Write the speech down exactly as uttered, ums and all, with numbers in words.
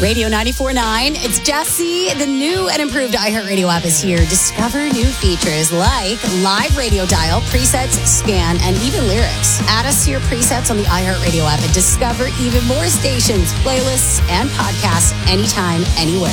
Radio ninety-four point nine. It's Jesse. The new and improved iHeartRadio app is here. Discover new features like live radio dial, presets, scan, and even lyrics. Add us to your presets on the iHeartRadio app and discover even more stations, playlists, and podcasts anytime, anywhere.